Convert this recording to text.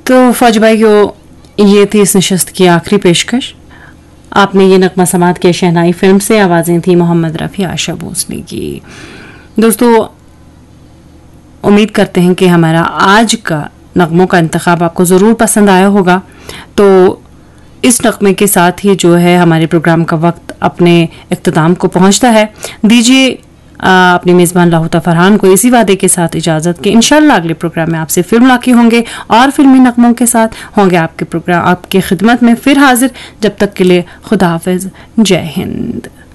तो फौज भाई को ये थी इस नशस्त की आखिरी पेशकश। आपने ये नगमा समात किया शहनाई फिल्म से, आवाज़ें थी मोहम्मद रफ़ी, आशा भोसले की। दोस्तों उम्मीद करते हैं कि हमारा आज का नगमों का इंतखाब आपको ज़रूर पसंद आया होगा। तो इस नगमे के साथ ही जो है हमारे प्रोग्राम का वक्त अपने इख्तिताम को पहुंचता है। दीजिए अपनी मेज़बान लाहौता फरहान को इसी वादे के साथ इजाज़त कि इंशाल्लाह अगले प्रोग्राम में आपसे फिल्म लाकी होंगे और फिल्मी नगमों के साथ होंगे आपके प्रोग्राम आपके खिदमत में फिर हाजिर। जब तक के लिए खुदा हाफिज़, जय हिंद।